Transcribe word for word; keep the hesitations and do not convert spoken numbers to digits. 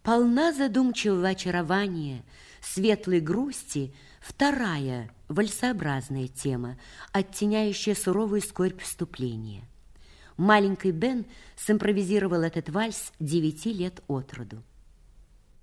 Полна задумчивого очарования, светлой грусти вторая вальсообразная тема, оттеняющая суровую скорбь вступления. Маленький Бен симпровизировал этот вальс девяти лет от роду.